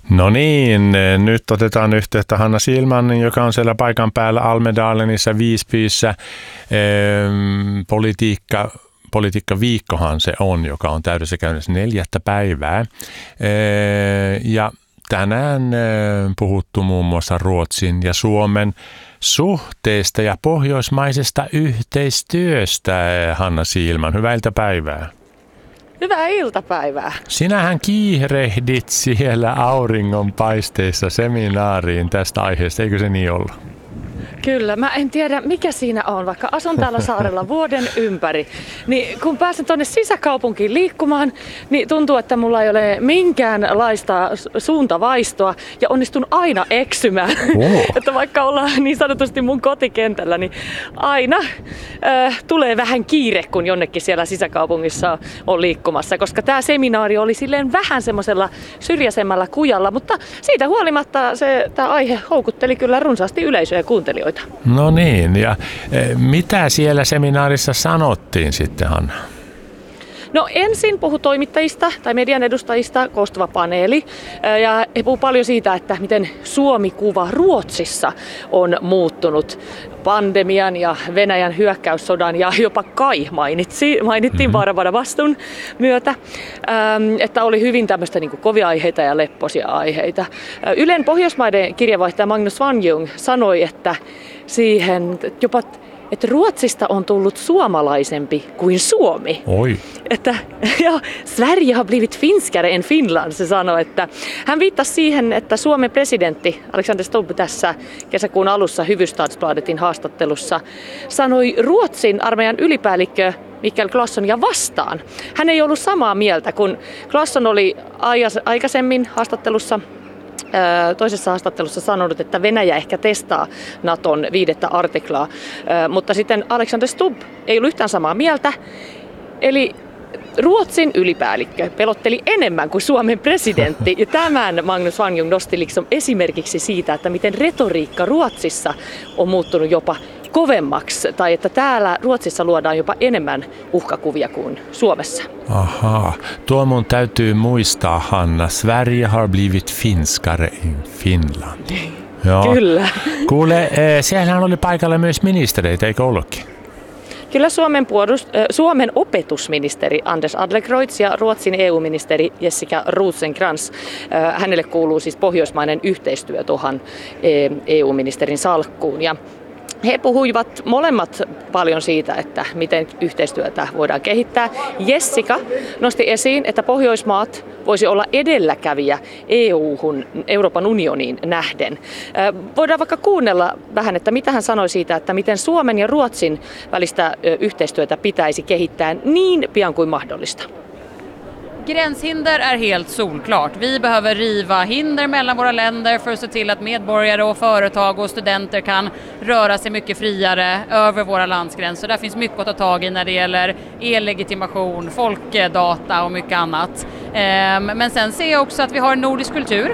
No niin, nyt otetaan yhteyttä Hanna Siilman, joka on siellä paikan päällä Almedalenissa Visbyssä. Politiikka-viikkohan se on, joka on täydessä käynnissä 4. päivää. Ja tänään puhuttu muun muassa Ruotsin ja Suomen suhteesta ja pohjoismaisesta yhteistyöstä. Hanna Siilman, hyvää iltapäivää. Hyvää iltapäivää. Sinähän kiirehdit siellä auringonpaisteissa seminaariin tästä aiheesta, eikö se niin ollut? Kyllä, mä en tiedä mikä siinä on, vaikka asun täällä saarella vuoden ympäri. Niin kun pääsen tuonne sisäkaupunkiin liikkumaan, niin tuntuu, että mulla ei ole minkäänlaista suuntavaistoa ja onnistun aina eksymään. Wow. Että vaikka ollaan niin sanotusti mun kotikentällä, niin aina tulee vähän kiire, kun jonnekin siellä sisäkaupungissa on liikkumassa. Koska tämä seminaari oli silleen vähän semmoisella syrjäisemmällä kujalla, mutta siitä huolimatta tämä aihe houkutteli kyllä runsaasti yleisöä ja kuuntelijoita. No niin, ja mitä siellä seminaarissa sanottiin sitten, Hanna? No ensin puhui toimittajista tai median edustajista koostuva paneeli ja he puhuivat paljon siitä, että miten Suomi-kuva Ruotsissa on muuttunut pandemian ja Venäjän hyökkäyssodan ja jopa Kai mainittiin Varvara-vastun myötä, että oli hyvin tämmöistä niin kuin kovia aiheita ja lepposia aiheita. Ylen Pohjoismaiden kirjeenvaihtaja Magnus Svanjung sanoi, että siihen jopa että Ruotsista on tullut suomalaisempi kuin Suomi. Oi. Että ja, Sverige har blivit finskare än Finland, se sanoi, että hän viittasi siihen, että Suomen presidentti Alexander Stubb tässä kesäkuun alussa Hufvudstadsbladetin haastattelussa sanoi Ruotsin armeijan ylipäällikkö Mikael Claessonia vastaan. Hän ei ollut samaa mieltä, kun Claesson oli aikaisemmin haastattelussa toisessa haastattelussa sanonut, että Venäjä ehkä testaa Naton 5. artiklaa, mutta sitten Alexander Stubb ei ollut yhtään samaa mieltä. Eli Ruotsin ylipäällikkö pelotteli enemmän kuin Suomen presidentti. Ja tämän Magnus Svanjung nosti esimerkiksi siitä, että miten retoriikka Ruotsissa on muuttunut jopa kovemmaksi, tai että täällä Ruotsissa luodaan jopa enemmän uhkakuvia kuin Suomessa. Ahaa, tuo mun täytyy muistaa, Hanna. Sverige har blivit finskare än Finland. Joo. Kyllä. Kuule, siellähän oli paikalla myös ministereitä, eikö ollutkin? Kyllä Suomen opetusministeri Anders Adlercreutz ja Ruotsin EU-ministeri Jessica Rosencrantz. Hänelle kuuluu siis pohjoismainen yhteistyö tuohon EU-ministerin salkkuun. Ja he puhuivat molemmat paljon siitä, että miten yhteistyötä voidaan kehittää. Jessica nosti esiin, että Pohjoismaat voisi olla edelläkävijä Euroopan unioniin nähden. Voidaan vaikka kuunnella vähän, että mitä hän sanoi siitä, että miten Suomen ja Ruotsin välistä yhteistyötä pitäisi kehittää niin pian kuin mahdollista. Gränshinder är helt solklart. Vi behöver riva hinder mellan våra länder för att se till att medborgare och företag och studenter kan röra sig mycket friare över våra landsgränser. Där finns mycket att ta tag i när det gäller e-legitimation, folkdata och mycket annat. Men sen ser jag också att vi har en nordisk kultur